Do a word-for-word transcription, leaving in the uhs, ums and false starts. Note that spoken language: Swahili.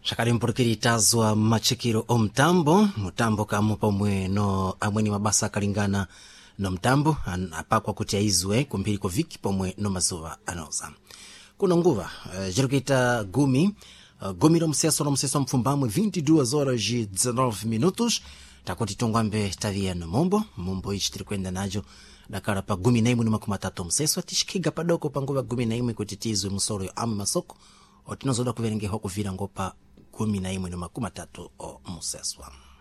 Shakari mpurukiri tazwa machikiro o mtambo, mtambo kamu pomwe no amweni mabasa kalingana no mtambo, apakwa kutia izwe kumpiri ko viki pomwe no mazuva anoza. Kuna nguva, uh, jirukita gumi, uh, gumi no mseso no mseso mfumbamwe vinte e duas horas e dezenove minutos, takuti tongwambe tavia no mombo, mombo ichi tirikwenda najo, dakara pa gumi na imu ni makumatatu mseso, atishikiga padoko pa nguva gumi na imu kutitizwe msoro yo amu masoko, otinozoda kuverenge hoku vira ngopa gumi na imu ni makumatatu o mseswa.